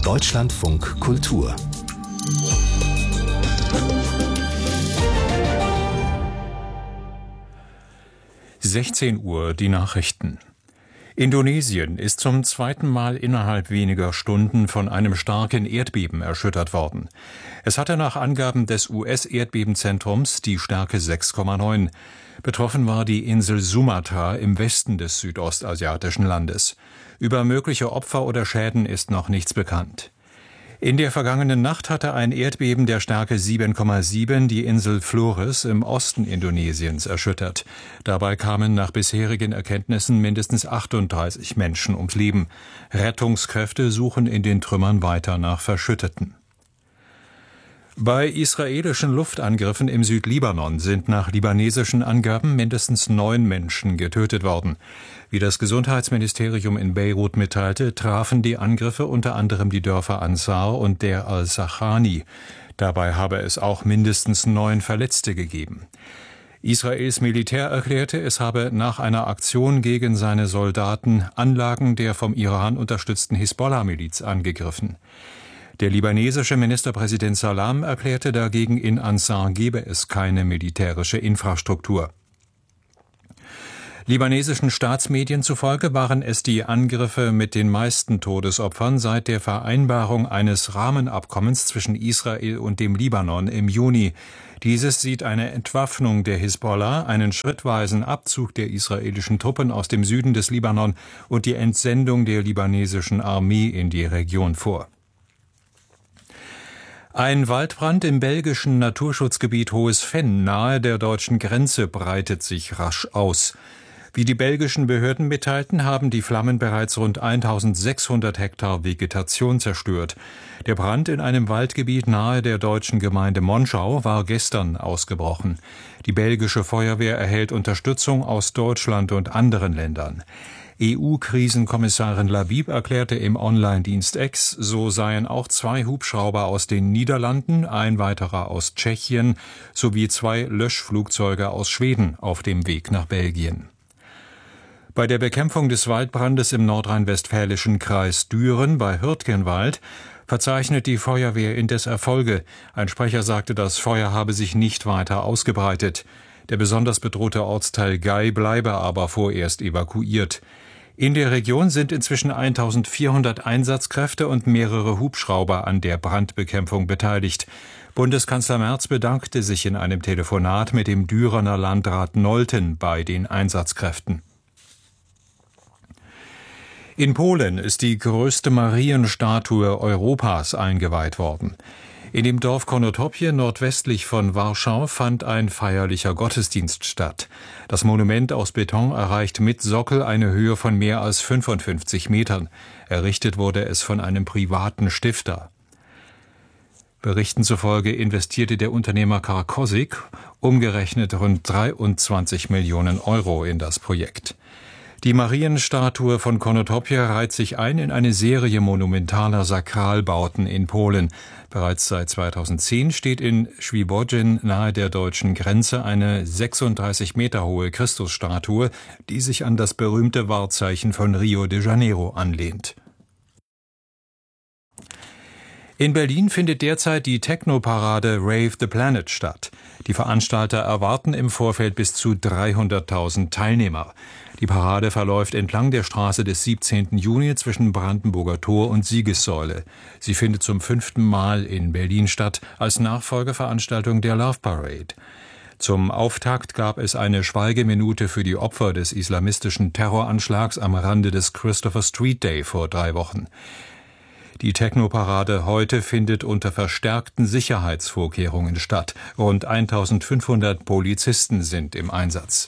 Deutschlandfunk Kultur 16 Uhr, die Nachrichten. Indonesien ist zum zweiten Mal innerhalb weniger Stunden von einem starken Erdbeben erschüttert worden. Es hatte nach Angaben des US-Erdbebenzentrums die Stärke 6,9. Betroffen war die Insel Sumatra im Westen des südostasiatischen Landes. Über mögliche Opfer oder Schäden ist noch nichts bekannt. In der vergangenen Nacht hatte ein Erdbeben der Stärke 7,7 die Insel Flores im Osten Indonesiens erschüttert. Dabei kamen nach bisherigen Erkenntnissen mindestens 38 Menschen ums Leben. Rettungskräfte suchen in den Trümmern weiter nach Verschütteten. Bei israelischen Luftangriffen im Südlibanon sind nach libanesischen Angaben mindestens 9 Menschen getötet worden. Wie das Gesundheitsministerium in Beirut mitteilte, trafen die Angriffe unter anderem die Dörfer Ansar und Der al-Sachani. Dabei habe es auch mindestens 9 Verletzte gegeben. Israels Militär erklärte, es habe nach einer Aktion gegen seine Soldaten Anlagen der vom Iran unterstützten Hisbollah-Miliz angegriffen. Der libanesische Ministerpräsident Salam erklärte dagegen, in Ansar gebe es keine militärische Infrastruktur. Libanesischen Staatsmedien zufolge waren es die Angriffe mit den meisten Todesopfern seit der Vereinbarung eines Rahmenabkommens zwischen Israel und dem Libanon im Juni. Dieses sieht eine Entwaffnung der Hisbollah, einen schrittweisen Abzug der israelischen Truppen aus dem Süden des Libanon und die Entsendung der libanesischen Armee in die Region vor. Ein Waldbrand im belgischen Naturschutzgebiet Hohes Venn nahe der deutschen Grenze breitet sich rasch aus. Wie die belgischen Behörden mitteilten, haben die Flammen bereits rund 1600 Hektar Vegetation zerstört. Der Brand in einem Waldgebiet nahe der deutschen Gemeinde Monschau war gestern ausgebrochen. Die belgische Feuerwehr erhält Unterstützung aus Deutschland und anderen Ländern. EU-Krisenkommissarin Labib erklärte im Online-Dienst X, so seien auch 2 Hubschrauber aus den Niederlanden, ein weiterer aus Tschechien sowie 2 Löschflugzeuge aus Schweden auf dem Weg nach Belgien. Bei der Bekämpfung des Waldbrandes im nordrhein-westfälischen Kreis Düren bei Hürtgenwald verzeichnet die Feuerwehr indes Erfolge. Ein Sprecher sagte, das Feuer habe sich nicht weiter ausgebreitet. Der besonders bedrohte Ortsteil Gei bleibe aber vorerst evakuiert. In der Region sind inzwischen 1400 Einsatzkräfte und mehrere Hubschrauber an der Brandbekämpfung beteiligt. Bundeskanzler Merz bedankte sich in einem Telefonat mit dem Dürener Landrat Nolten bei den Einsatzkräften. In Polen ist die größte Marienstatue Europas eingeweiht worden. In dem Dorf Konotopie nordwestlich von Warschau fand ein feierlicher Gottesdienst statt. Das Monument aus Beton erreicht mit Sockel eine Höhe von mehr als 55 Metern. Errichtet wurde es von einem privaten Stifter. Berichten zufolge investierte der Unternehmer Karkosik umgerechnet rund 23 Millionen Euro in das Projekt. Die Marienstatue von Konotopie reiht sich ein in eine Serie monumentaler Sakralbauten in Polen. Bereits seit 2010 steht in Świebodzin nahe der deutschen Grenze eine 36 Meter hohe Christusstatue, die sich an das berühmte Wahrzeichen von Rio de Janeiro anlehnt. In Berlin findet derzeit die Techno-Parade Rave the Planet statt. Die Veranstalter erwarten im Vorfeld bis zu 300.000 Teilnehmer. Die Parade verläuft entlang der Straße des 17. Juni zwischen Brandenburger Tor und Siegessäule. Sie findet zum 5. Mal in Berlin statt, als Nachfolgeveranstaltung der Love Parade. Zum Auftakt gab es eine Schweigeminute für die Opfer des islamistischen Terroranschlags am Rande des Christopher Street Day vor 3 Wochen. Die Techno-Parade heute findet unter verstärkten Sicherheitsvorkehrungen statt. Rund 1500 Polizisten sind im Einsatz.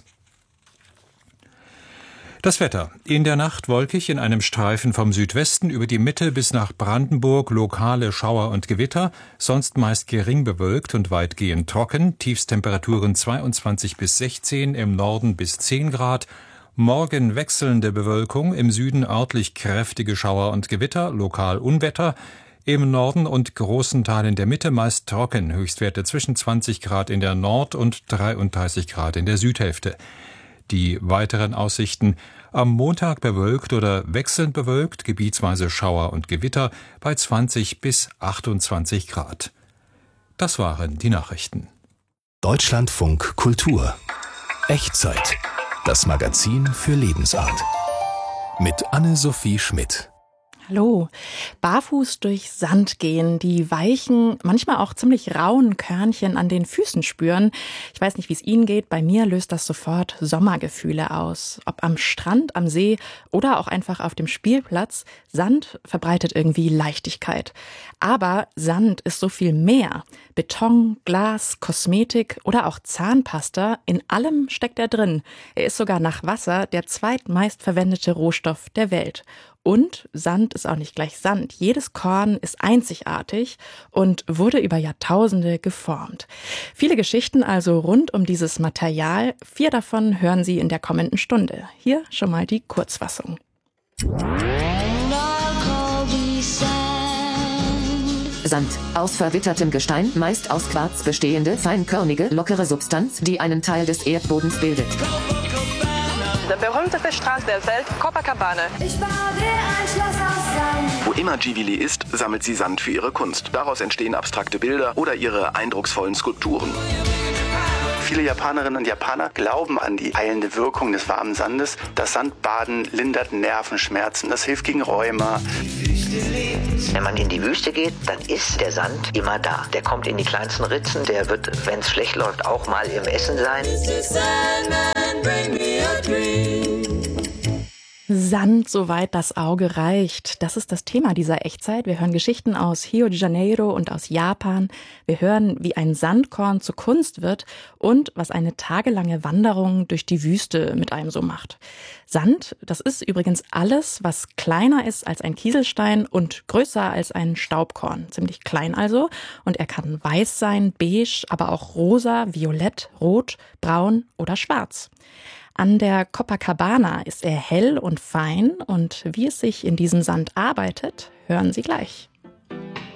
Das Wetter. In der Nacht wolkig, in einem Streifen vom Südwesten über die Mitte bis nach Brandenburg lokale Schauer und Gewitter, sonst meist gering bewölkt und weitgehend trocken, Tiefstemperaturen 22 bis 16, im Norden bis 10 Grad. Morgen wechselnde Bewölkung, im Süden örtlich kräftige Schauer und Gewitter, lokal Unwetter, im Norden und großen Teilen der Mitte meist trocken, Höchstwerte zwischen 20 Grad in der Nord- und 33 Grad in der Südhälfte. Die weiteren Aussichten: am Montag bewölkt oder wechselnd bewölkt, gebietsweise Schauer und Gewitter bei 20 bis 28 Grad. Das waren die Nachrichten. Deutschlandfunk Kultur. Echtzeit. Das Magazin für Lebensart. Mit Anne-Sophie Schmidt. Hallo. Barfuß durch Sand gehen, die weichen, manchmal auch ziemlich rauen Körnchen an den Füßen spüren. Ich weiß nicht, wie es Ihnen geht. Bei mir löst das sofort Sommergefühle aus. Ob am Strand, am See oder auch einfach auf dem Spielplatz. Sand verbreitet irgendwie Leichtigkeit. Aber Sand ist so viel mehr. Beton, Glas, Kosmetik oder auch Zahnpasta, in allem steckt er drin. Er ist sogar nach Wasser der zweitmeist verwendete Rohstoff der Welt. Und Sand ist auch nicht gleich Sand. Jedes Korn ist einzigartig und wurde über Jahrtausende geformt. Viele Geschichten also rund um dieses Material. 4 davon hören Sie in der kommenden Stunde. Hier schon mal die Kurzfassung. Sand. Aus verwittertem Gestein, meist aus Quarz bestehende, feinkörnige, lockere Substanz, die einen Teil des Erdbodens bildet. Der berühmteste Strand der Welt, Copacabana. Ich baue dir ein Schloss aus Sand. Wo immer Ghibli ist, sammelt sie Sand für ihre Kunst. Daraus entstehen abstrakte Bilder oder ihre eindrucksvollen Skulpturen. Viele Japanerinnen und Japaner glauben an die heilende Wirkung des warmen Sandes. Das Sandbaden lindert Nervenschmerzen, das hilft gegen Rheuma. Wenn man in die Wüste geht, dann ist der Sand immer da. Der kommt in die kleinsten Ritzen, der wird, wenn es schlecht läuft, auch mal im Essen sein. Sand, soweit das Auge reicht. Das ist das Thema dieser Echtzeit. Wir hören Geschichten aus Rio de Janeiro und aus Japan. Wir hören, wie ein Sandkorn zur Kunst wird und was eine tagelange Wanderung durch die Wüste mit einem so macht. Sand, das ist übrigens alles, was kleiner ist als ein Kieselstein und größer als ein Staubkorn. Ziemlich klein also. Und er kann weiß sein, beige, aber auch rosa, violett, rot, braun oder schwarz. An der Copacabana ist er hell und fein und wie es sich in diesem Sand arbeitet, hören Sie gleich.